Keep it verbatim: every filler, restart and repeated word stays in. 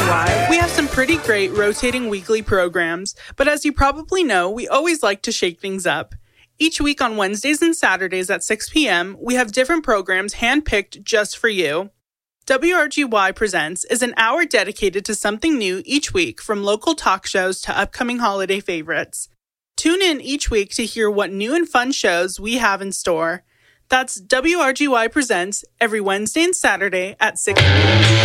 Y, we have some pretty great rotating weekly programs, but as you probably know, we always like to shake things up. Each week on Wednesdays and Saturdays at six p.m., we have different programs handpicked just for you. W R G Y Presents is an hour dedicated to something new each week, from local talk shows to upcoming holiday favorites. Tune in each week to hear what new and fun shows we have in store. That's W R G Y Presents every Wednesday and Saturday at six p.m.